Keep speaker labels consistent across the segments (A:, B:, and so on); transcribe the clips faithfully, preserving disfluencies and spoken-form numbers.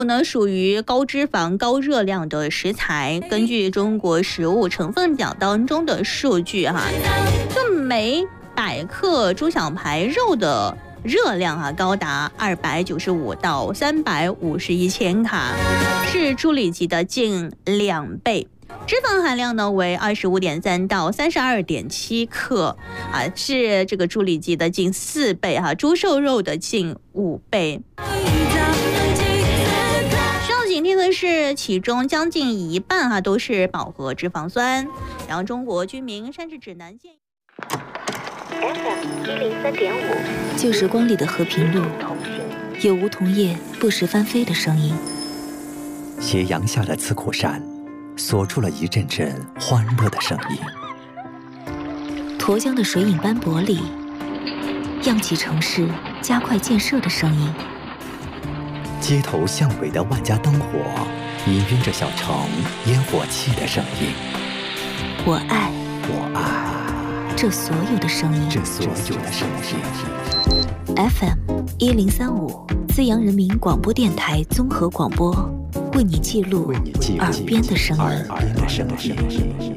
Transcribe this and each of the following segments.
A: 呢属于高脂肪、高热量的食材。根据中国食物成分表当中的数据哈，就每百克猪小排肉的热量啊高达二百九十五到三百五十一千卡，是猪里脊的近两倍。脂肪含量呢为二十五点三到三十二点七克啊，是这个猪里脊的近四倍哈、啊，猪瘦肉的近五倍。需要警惕的是，其中将近一半哈、啊、都是饱和脂肪酸。然后中国居民膳食指南建议
B: F M 一零三点五，
C: 旧时光里的和平路，有梧桐叶不时翻飞的声音。
D: 斜阳下的刺口山，锁住了一阵阵欢乐的声音。
C: 沱江的水影斑驳里，漾起城市加快建设的声音。
D: 街头巷尾的万家灯火，氤氲着小城烟火气的声音。
C: 我爱，
D: 我爱
C: 这所有的声音，
D: 这所有的声音。
C: F M 一零三五，资阳人民广播电台综合广播，为你记录耳边的声音。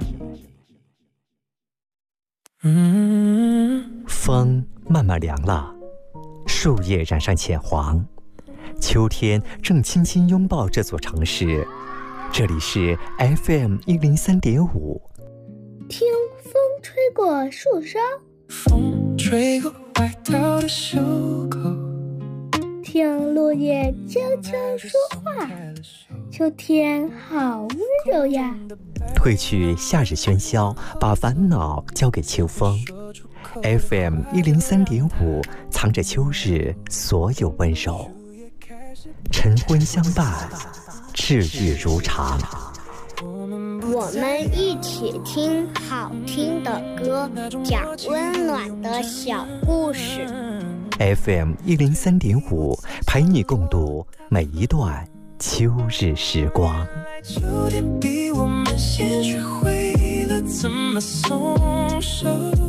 D: 嗯，风慢慢凉了，树叶染上浅黄，秋天正轻轻拥抱这座城市。这里是 F M 一零三点五，
E: 听风吹过树梢，
F: 风吹过外套的袖口，
E: 听落叶悄悄说话，秋天好温柔呀。
D: 褪去夏日喧嚣，把烦恼交给秋风。F M 一零三点五，藏着秋日所有温柔，晨昏相伴，治愈如常。
E: 我们一起听好听的歌，讲温暖的小故事。
D: F M 一零三点五，陪你共度每一段秋日时光。
F: 秋天比我们先学会了怎么松手。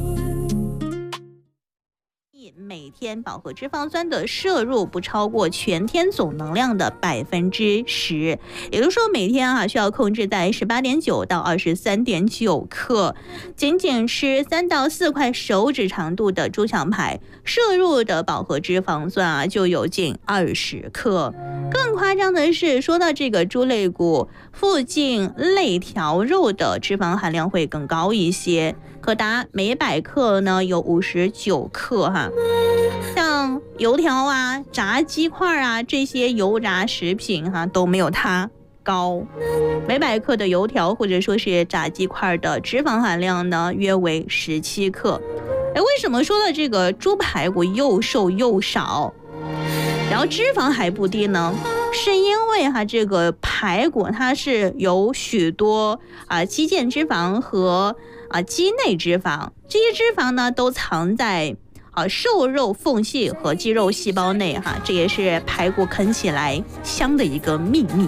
A: 每天饱和脂肪酸的摄入不超过全天总能量的百分之十，也就是说每天啊需要控制在十八点九到二十三点九克。仅仅吃三到四块手指长度的猪小排，摄入的饱和脂肪酸啊就有近二十克。更夸张的是，说到这个猪肋骨附近肋条肉的脂肪含量会更高一些，可达每百克呢有五十九克哈。像油条啊、炸鸡块啊这些油炸食品哈都没有它高。每百克的油条或者说是炸鸡块的脂肪含量呢约为十七克。哎，为什么说到这个猪排骨又瘦又少，然后脂肪还不低呢？是因为哈这个排骨它是有许多啊肌腱脂肪和啊肌内脂肪，这些脂肪呢都藏在啊瘦肉缝隙和肌肉细胞内哈，这也是排骨啃起来香的一个秘密。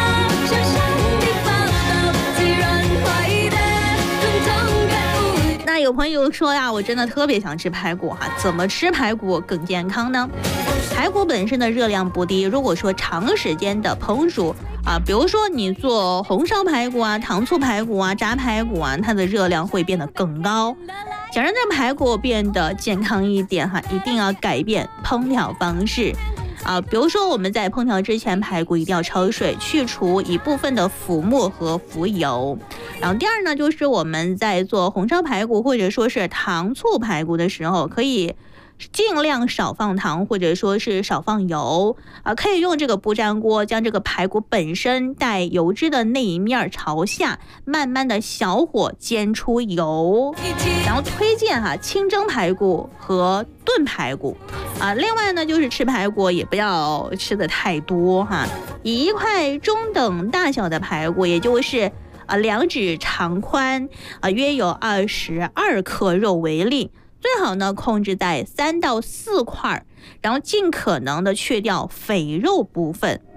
A: 那有朋友说呀，我真的特别想吃排骨哈，怎么吃排骨更健康呢？排骨本身的热量不低，如果说长时间的烹煮啊，比如说你做红烧排骨啊、糖醋排骨啊、炸排骨啊，它的热量会变得更高。想让这排骨变得健康一点哈，一定要改变烹调方式啊，比如说我们在烹调之前，排骨一定要焯水，去除一部分的浮沫和浮油。然后第二呢，就是我们在做红烧排骨或者说是糖醋排骨的时候，可以尽量少放糖或者说是少放油啊，可以用这个不粘锅将这个排骨本身带油脂的那一面朝下，慢慢的小火煎出油。然后推荐哈、啊、清蒸排骨和炖排骨啊。另外呢，就是吃排骨也不要吃的太多哈，以一块中等大小的排骨，也就是啊两指长宽啊，约有二十二克肉为例。最好呢控制在三到四块，然后尽可能的去掉肥肉部分。